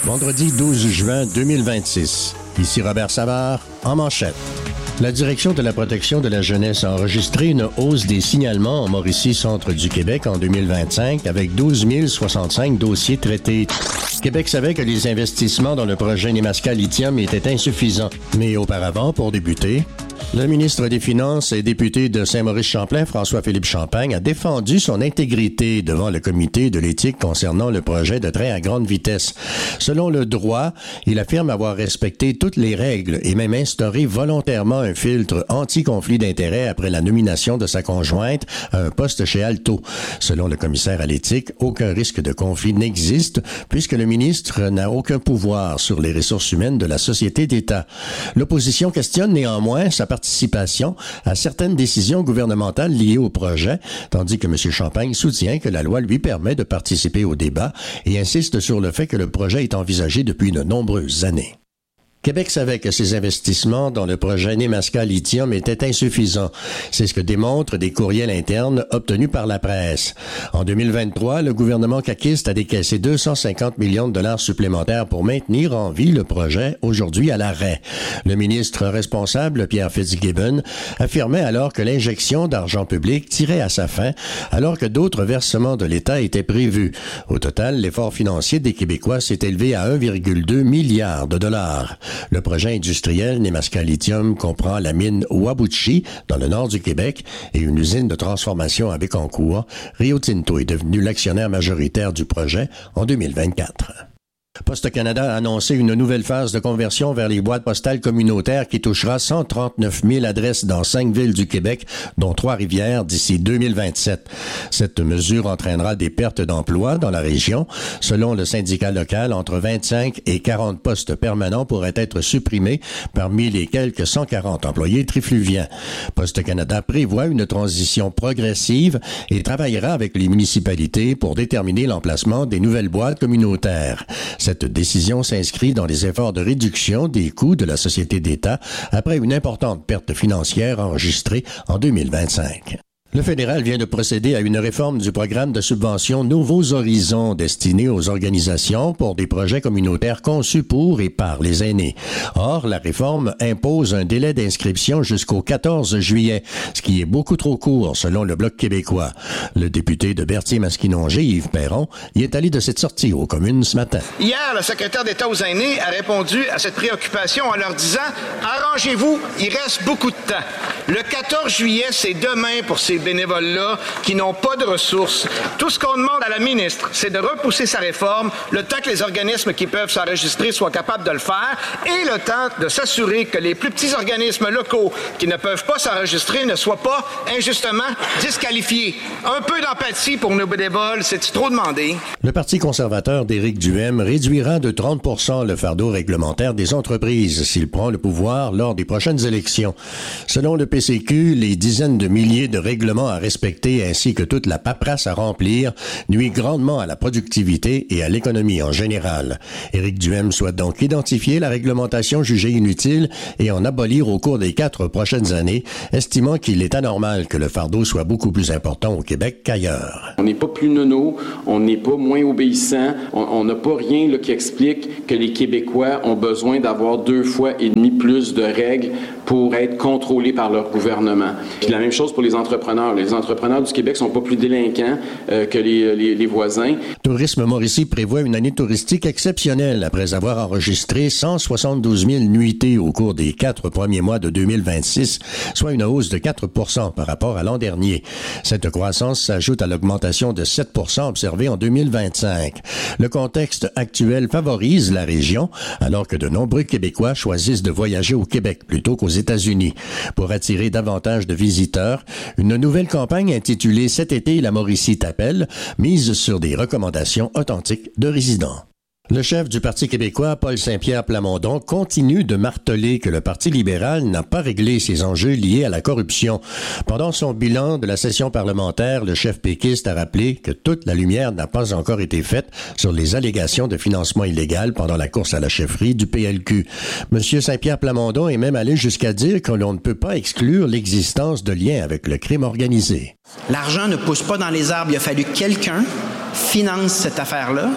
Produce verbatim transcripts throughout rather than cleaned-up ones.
Vendredi douze juin deux mille vingt-six. Ici Robert Savard, en manchette. La Direction de la protection de la jeunesse a enregistré une hausse des signalements en Mauricie, centre du Québec, en deux mille vingt-cinq, avec douze mille soixante-cinq dossiers traités. Québec savait que les investissements dans le projet Nemaska Lithium étaient insuffisants. Mais auparavant, pour débuter, le ministre des Finances et député de Saint-Maurice-Champlain, François-Philippe Champagne, a défendu son intégrité devant le comité de l'éthique concernant le projet de train à grande vitesse. Selon le droit, il affirme avoir respecté toutes les règles et même instauré volontairement un filtre anti-conflit d'intérêts après la nomination de sa conjointe à un poste chez Alto. Selon le commissaire à l'éthique, aucun risque de conflit n'existe puisque le ministre n'a aucun pouvoir sur les ressources humaines de la société d'État. L'opposition questionne néanmoins sa participation à certaines décisions gouvernementales liées au projet, tandis que M. Champagne soutient que la loi lui permet de participer au débat et insiste sur le fait que le projet est envisagé depuis de nombreuses années. Québec savait que ses investissements dans le projet Nemaska Lithium étaient insuffisants. C'est ce que démontrent des courriels internes obtenus par la presse. En deux mille vingt-trois, le gouvernement caquiste a décaissé deux cent cinquante millions de dollars supplémentaires pour maintenir en vie le projet, aujourd'hui à l'arrêt. Le ministre responsable, Pierre Fitzgibbon, affirmait alors que l'injection d'argent public tirait à sa fin, alors que d'autres versements de l'État étaient prévus. Au total, l'effort financier des Québécois s'est élevé à un virgule deux milliard de dollars. Le projet industriel Nemaska Lithium comprend la mine Whabouchi, dans le nord du Québec, et une usine de transformation à Bécancour. Rio Tinto est devenu l'actionnaire majoritaire du projet en deux mille vingt-quatre. Poste Canada a annoncé une nouvelle phase de conversion vers les boîtes postales communautaires qui touchera cent trente-neuf mille adresses dans cinq villes du Québec, dont Trois-Rivières, d'ici deux mille vingt-sept. Cette mesure entraînera des pertes d'emplois dans la région. Selon le syndicat local, entre vingt-cinq et quarante postes permanents pourraient être supprimés parmi les quelques cent quarante employés trifluviens. Poste Canada prévoit une transition progressive et travaillera avec les municipalités pour déterminer l'emplacement des nouvelles boîtes communautaires. Cette décision s'inscrit dans les efforts de réduction des coûts de la société d'État après une importante perte financière enregistrée en deux mille vingt-cinq. Le fédéral vient de procéder à une réforme du programme de subvention Nouveaux Horizons destiné aux organisations pour des projets communautaires conçus pour et par les aînés. Or, la réforme impose un délai d'inscription jusqu'au quatorze juillet, ce qui est beaucoup trop court selon le Bloc québécois. Le député de Berthier-Masquinongé, Yves Perron, y est allé de cette sortie aux communes ce matin. Hier, le secrétaire d'État aux aînés a répondu à cette préoccupation en leur disant « Arrangez-vous, il reste beaucoup de temps. Le quatorze juillet, c'est demain pour ces bénévoles-là qui n'ont pas de ressources. Tout ce qu'on demande à la ministre, c'est de repousser sa réforme le temps que les organismes qui peuvent s'enregistrer soient capables de le faire et le temps de s'assurer que les plus petits organismes locaux qui ne peuvent pas s'enregistrer ne soient pas injustement disqualifiés. Un peu d'empathie pour nos bénévoles, c'est trop demandé. » Le Parti conservateur d'Éric Duhaime réduira de trente pour cent le fardeau réglementaire des entreprises s'il prend le pouvoir lors des prochaines élections. Selon le P C Q, les dizaines de milliers de règlements à respecter ainsi que toute la paperasse à remplir nuit grandement à la productivité et à l'économie en général. Éric Duhaime souhaite donc identifier la réglementation jugée inutile et en abolir au cours des quatre prochaines années, estimant qu'il est anormal que le fardeau soit beaucoup plus important au Québec qu'ailleurs. On n'est pas plus nono, on n'est pas moins obéissant, on n'a pas rien là, qui explique que les Québécois ont besoin d'avoir deux fois et demi plus de règles pour être contrôlés par leur gouvernement. Puis la même chose pour les entrepreneurs. Les entrepreneurs du Québec sont pas plus délinquants euh, que les, les, les voisins. Tourisme Mauricie prévoit une année touristique exceptionnelle après avoir enregistré cent soixante-douze mille nuitées au cours des quatre premiers mois de deux mille vingt-six, soit une hausse de quatre pour cent par rapport à l'an dernier. Cette croissance s'ajoute à l'augmentation de sept pour cent observée en deux mille vingt-cinq. Le contexte actuel favorise la région, alors que de nombreux Québécois choisissent de voyager au Québec plutôt qu'aux États-Unis. Pour attirer davantage de visiteurs, une nouvelle campagne intitulée « Cet été, la Mauricie t'appelle » mise sur des recommandations authentiques de résidents. Le chef du Parti québécois, Paul Saint-Pierre Plamondon, continue de marteler que le Parti libéral n'a pas réglé ses enjeux liés à la corruption. Pendant son bilan de la session parlementaire, le chef péquiste a rappelé que toute la lumière n'a pas encore été faite sur les allégations de financement illégal pendant la course à la chefferie du P L Q. Monsieur Saint-Pierre Plamondon est même allé jusqu'à dire que l'on ne peut pas exclure l'existence de liens avec le crime organisé. L'argent ne pousse pas dans les arbres. Il a fallu que quelqu'un finance cette affaire-là.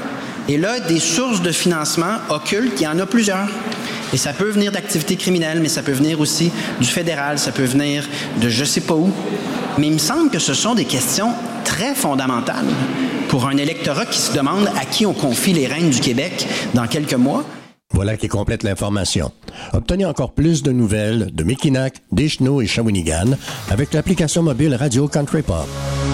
Et là, des sources de financement occultes, il y en a plusieurs. Et ça peut venir d'activités criminelles, mais ça peut venir aussi du fédéral, ça peut venir de je sais pas où. Mais il me semble que ce sont des questions très fondamentales pour un électorat qui se demande à qui on confie les rênes du Québec dans quelques mois. Voilà qui complète l'information. Obtenez encore plus de nouvelles de Mekinac, Deschenaux et Shawinigan avec l'application mobile Radio Country Pop.